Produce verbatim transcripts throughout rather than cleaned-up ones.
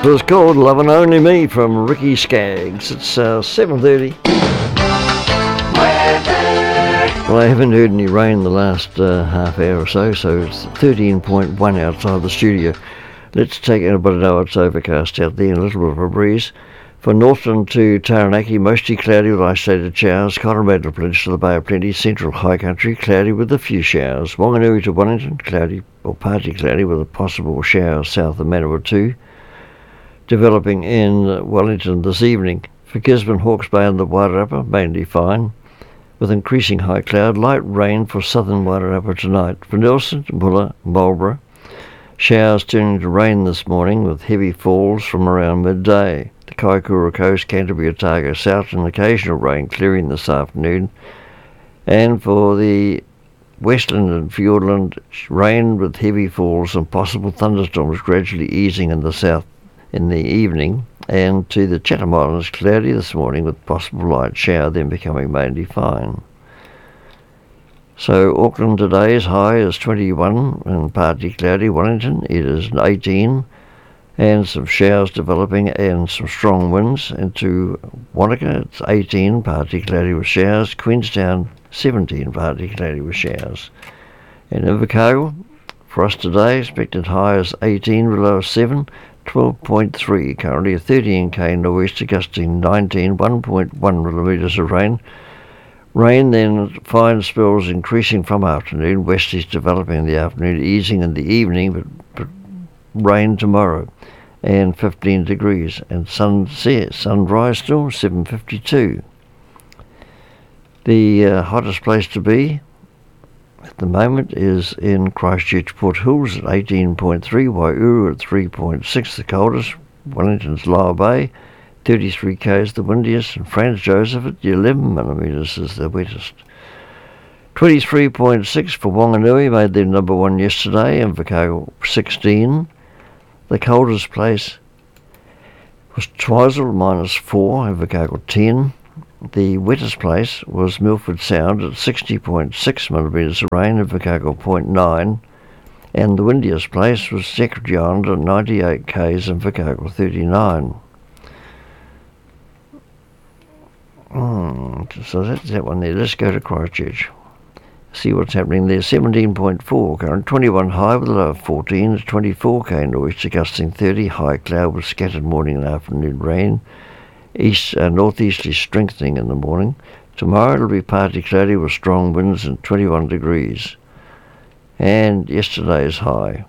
It was called Lovin' Only Me from Ricky Skaggs. It's uh, seven thirty. Well, I haven't heard any rain the last uh, half hour or so, so it's thirteen point one outside the studio. Let's take it, but I know it's overcast out there and a little bit of a breeze. For Northland to Taranaki, mostly cloudy with isolated showers. Colorado Peninsula, Bay of Plenty, central high country, cloudy with a few showers. Wanganui to Wellington, cloudy or partly cloudy with a possible shower south of Manawatu. Developing in Wellington this evening. For Gisborne, Hawke's Bay and the Wairarapa, mainly fine, with increasing high cloud. Light rain for southern Wairarapa tonight. For Nelson, Bulla, Marlborough, showers turning to rain this morning with heavy falls from around midday. The Kaikoura Coast, Canterbury, Otago South, and occasional rain clearing this afternoon. And for the Westland and Fiordland, rain with heavy falls and possible thunderstorms gradually easing in the south in the evening, and to the Chatham Islands, cloudy this morning with possible light shower, then becoming mainly fine. So Auckland today's high is twenty-one and partly cloudy. Wellington, it is eighteen, and some showers developing and some strong winds. And to Wanaka, it's eighteen, partly cloudy with showers. Queenstown, seventeen, partly cloudy with showers. And Invercargill, for us today, expected high is eighteen, below seven. twelve point three, currently a thirteen K nor'easter gusting nineteen, one point one millimetres of rain. Rain then fine spells increasing from afternoon, westies developing in the afternoon, easing in the evening, but, but rain tomorrow, and fifteen degrees, and sunset, sunrise still, seven fifty-two. The uh, hottest place to be at the moment is in Christchurch, Port Hills at eighteen point three, Waihuru at three point six, the coldest, Wellington's Lower Bay, thirty-three K's the windiest, and Franz Joseph at eleven millimetres is the wettest. twenty-three point six for Wanganui, made their number one yesterday, and Invercargill sixteen. The coldest place was Twizel, minus four, Invercargill ten. The wettest place was Milford Sound at sixty point six millimetres of rain, Invercargill zero point nine, and the windiest place was Secretary Island at ninety-eight K's, Invercargill thirty-nine. Hmm, so that's that one there. Let's go to Christchurch. See what's happening there. seventeen point four current, twenty-one high with a low of fourteen, twenty-four K nor'easter gusting thirty, high cloud with scattered morning and afternoon rain. East uh, northeasterly strengthening in the morning. Tomorrow it'll be partly cloudy with strong winds and twenty-one degrees. And yesterday's high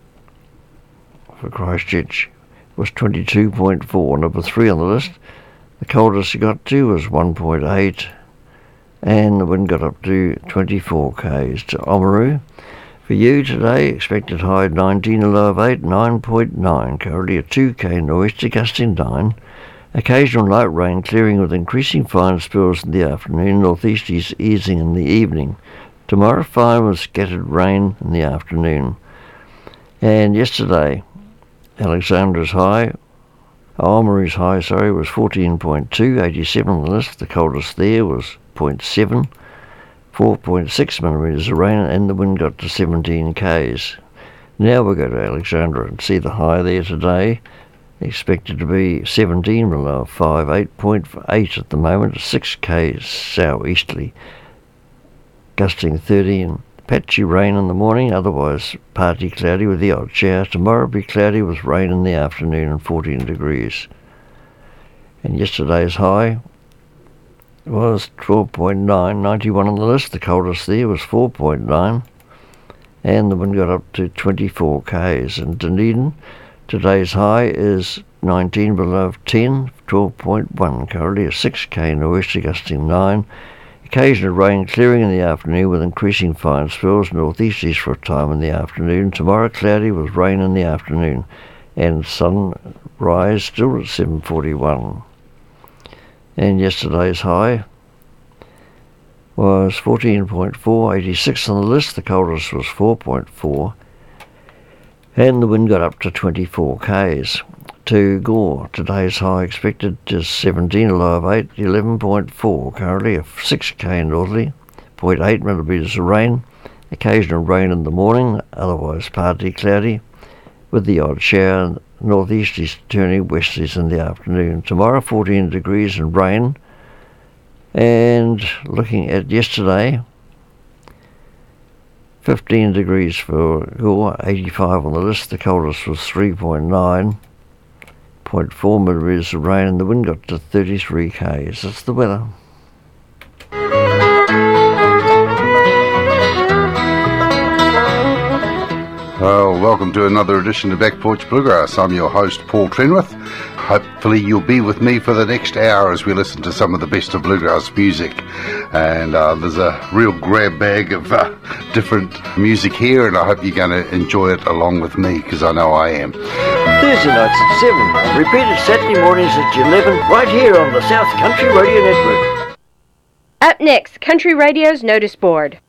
for Christchurch was twenty-two point four, number three on the list. The coldest it got to was one point eight, and the wind got up to twenty-four K's. To Oamaru, for you today, expected high nineteen, a low of eight, nine point nine, currently a two K nor'easter gusting nine. Occasional light rain clearing with increasing fine spells in the afternoon, northeasties easing in the evening. Tomorrow fine with scattered rain in the afternoon. And yesterday, Alexandra's high, Oamaru's high, sorry, was fourteen point two, eighty-seven on the list. The coldest there was zero point seven, four point six millimetres of rain, and the wind got to seventeen K's. Now we'll go to Alexandra and see the high there today. Expected to be seventeen, below five, eight point eight at the moment, six K's southeasterly, gusting thirty, and patchy rain in the morning, otherwise partly cloudy with the odd shower. Tomorrow will be cloudy with rain in the afternoon and fourteen degrees. And yesterday's high was twelve point nine, ninety-one on the list. The coldest there was four point nine, and the wind got up to twenty-four K's. And Dunedin, today's high is nineteen, below ten, twelve point one, currently a six K nor'easter gusting nine. Occasional rain clearing in the afternoon with increasing fine spells, northeasties for a time in the afternoon. Tomorrow cloudy with rain in the afternoon, and sunrise still at seven forty-one. And yesterday's high was fourteen point four, eighty-six on the list. The coldest was four point four. And the wind got up to twenty-four K's. To Gore, today's high expected is seventeen, a low of eight, eleven point four, currently a six K northerly, zero point eight millimetres of rain, occasional rain in the morning, otherwise partly cloudy, with the odd shower. Northeasterlies turning westerlies in the afternoon. Tomorrow fourteen degrees and rain. And looking at yesterday, fifteen degrees for Gore, eighty-five on the list. The coldest was three point nine, zero point four millimetres of rain, and the wind got to thirty-three k's. That's the weather. Well, welcome to another edition of Back Porch Bluegrass. I'm your host, Paul Trenwith. Hopefully you'll be with me for the next hour as we listen to some of the best of bluegrass music. And uh, there's a real grab bag of uh, different music here, and I hope you're going to enjoy it along with me, because I know I am. Thursday nights at seven, and repeated Saturday mornings at eleven, right here on the South Country Radio Network. Up next, Country Radio's Notice Board.